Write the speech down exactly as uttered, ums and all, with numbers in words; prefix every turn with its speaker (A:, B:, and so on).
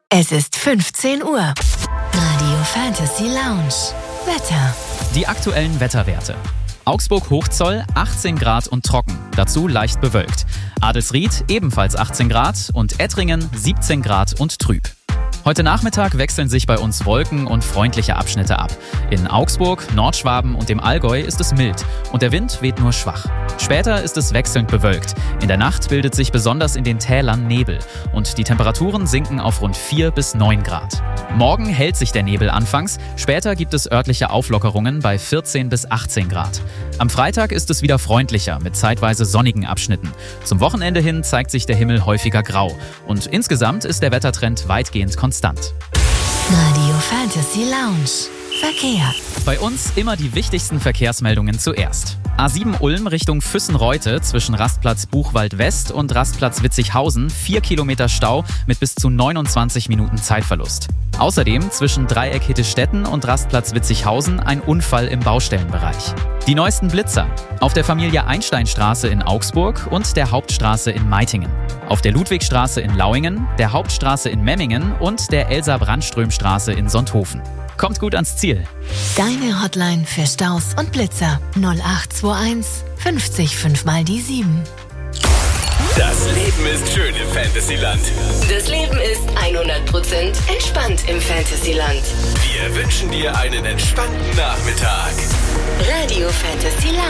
A: Es ist fünfzehn Uhr. Radio Fantasy Lounge. Wetter.
B: Die aktuellen Wetterwerte. Augsburg-Hochzoll achtzehn Grad und trocken, dazu leicht bewölkt. Adelsried ebenfalls achtzehn Grad und Ettringen siebzehn Grad und trüb. Heute Nachmittag wechseln sich bei uns Wolken und freundliche Abschnitte ab. In Augsburg, Nordschwaben und dem Allgäu ist es mild und der Wind weht nur schwach. Später ist es wechselnd bewölkt. In der Nacht bildet sich besonders in den Tälern Nebel und die Temperaturen sinken auf rund vier bis neun Grad. Morgen hält sich der Nebel anfangs, später gibt es örtliche Auflockerungen bei vierzehn bis achtzehn Grad. Am Freitag ist es wieder freundlicher mit zeitweise sonnigen Abschnitten. Zum Wochenende hin zeigt sich der Himmel häufiger grau und insgesamt ist der Wettertrend weitgehend konstant.
A: Radio Fantasy Lounge. Verkehr.
B: Bei uns immer die wichtigsten Verkehrsmeldungen zuerst. A sieben Ulm Richtung Füssenreute zwischen Rastplatz Buchwald West und Rastplatz Witzighausen vier Kilometer Stau mit bis zu neunundzwanzig Minuten Zeitverlust. Außerdem zwischen Dreieck Hittestetten und Rastplatz Witzighausen ein Unfall im Baustellenbereich. Die neuesten Blitzer. Auf der Familie-Einstein-Straße in Augsburg und der Hauptstraße in Meitingen. Auf der Ludwigstraße in Lauingen, der Hauptstraße in Memmingen und der Elsa-Brandström-Straße in Sonthofen. Kommt gut ans Ziel.
A: Deine Hotline für Staus und Blitzer null acht zwei eins fünfzig fünf mal die sieben.
C: Das Leben ist schön im Fantasyland.
D: Das Leben ist hundert Prozent entspannt im Fantasyland.
C: Wir wünschen dir einen entspannten Nachmittag.
D: Radio Fantasyland.